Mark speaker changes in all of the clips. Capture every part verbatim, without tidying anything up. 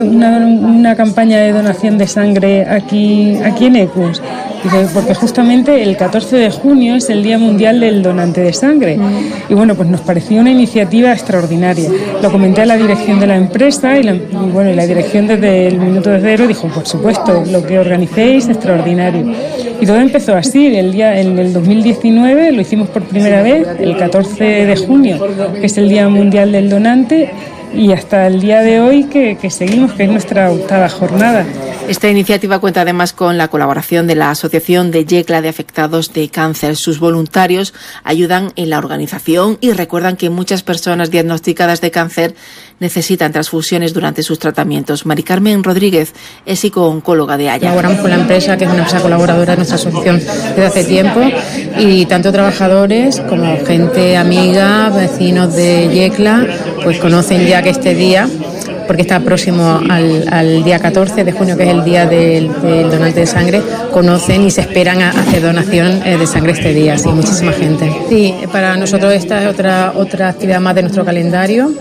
Speaker 1: Una, una campaña de donación de sangre aquí, aquí en Ecus, porque justamente el catorce de junio es el Día Mundial del Donante de Sangre y bueno, pues nos pareció una iniciativa extraordinaria. Lo comenté a la dirección de la empresa y, la, y bueno, y la dirección desde el minuto de cero dijo, por supuesto, lo que organicéis es extraordinario. Y todo empezó así, el día, en el dos mil diecinueve lo hicimos por primera vez, el catorce de junio, que es el Día Mundial del Donante, y hasta el día de hoy que, que seguimos, que es nuestra octava jornada.
Speaker 2: Esta iniciativa cuenta además con la colaboración de la Asociación de Yecla de Afectados de Cáncer. Sus voluntarios ayudan en la organización y recuerdan que muchas personas diagnosticadas de cáncer necesitan transfusiones durante sus tratamientos. Mari Carmen Rodríguez es psico-oncóloga de Haya.
Speaker 3: Colaboramos con la empresa, que es una empresa colaboradora de nuestra asociación desde hace tiempo, y tanto trabajadores como gente amiga, vecinos de Yecla, pues conocen ya que este día, porque está próximo al, al día catorce de junio, que es el día del, del donante de sangre, conocen y se esperan a hacer donación de sangre este día. Sí, muchísima gente. Sí, para nosotros esta es otra, otra actividad más de nuestro calendario.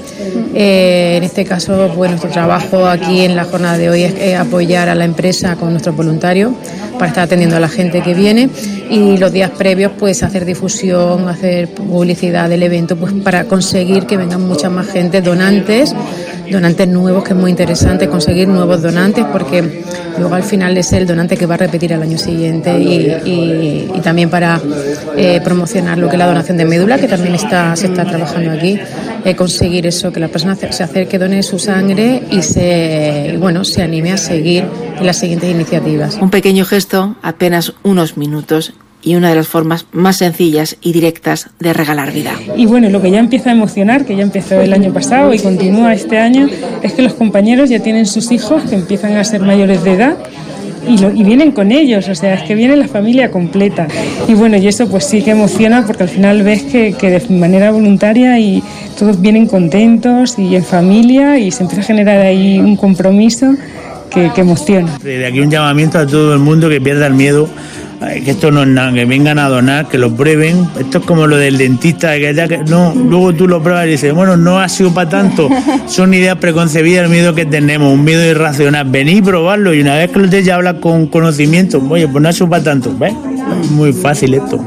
Speaker 3: Eh, en este caso, pues nuestro trabajo aquí en la jornada de hoy es, es apoyar a la empresa con nuestros voluntarios para estar atendiendo a la gente que viene, y los días previos pues hacer difusión, hacer publicidad del evento, pues para conseguir que vengan mucha más gente, donantes, donantes nuevos, que es muy interesante conseguir nuevos donantes, porque luego al final es el donante que va a repetir al año siguiente, y, y, y también para eh, promocionar lo que es la donación de médula, que también está, se está trabajando aquí, eh, conseguir eso, que la persona se acerque, done su sangre y se, bueno, se anime a seguir en las siguientes iniciativas.
Speaker 2: Un pequeño gesto, apenas unos minutos, y una de las formas más sencillas y directas de regalar vida.
Speaker 1: Y bueno, lo que ya empieza a emocionar, que ya empezó el año pasado y continúa este año, es que los compañeros ya tienen sus hijos que empiezan a ser mayores de edad y, lo, y vienen con ellos, o sea, es que viene la familia completa. Y bueno, y eso pues sí que emociona, porque al final ves que, que de manera voluntaria y todos vienen contentos y en familia, y se empieza a generar ahí un compromiso que, que emociona.
Speaker 4: Desde aquí un llamamiento a todo el mundo que pierda el miedo, que esto no es nada, que vengan a donar, que lo prueben. Esto es como lo del dentista, que ya que no, luego tú lo pruebas y dices, bueno, no ha sido para tanto. Son ideas preconcebidas, el miedo que tenemos, un miedo irracional. Vení y probarlo, y una vez que lo te ya hablas con conocimiento, oye, pues no ha sido para tanto, ¿ves? Es muy fácil esto.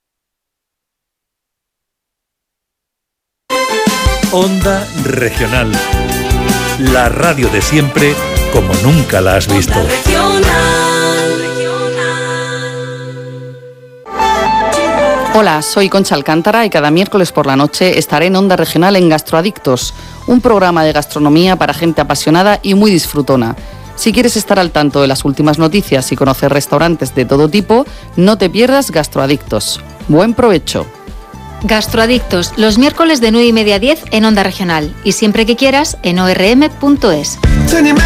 Speaker 5: Onda Regional, la radio de siempre como nunca la has visto.
Speaker 6: Hola, soy Concha Alcántara y cada miércoles por la noche estaré en Onda Regional en Gastroadictos, un programa de gastronomía para gente apasionada y muy disfrutona. Si quieres estar al tanto de las últimas noticias y conocer restaurantes de todo tipo, no te pierdas Gastroadictos. ¡Buen provecho!
Speaker 7: Gastroadictos, los miércoles de nueve y media a diez en Onda Regional, y siempre que quieras en o erre eme punto es.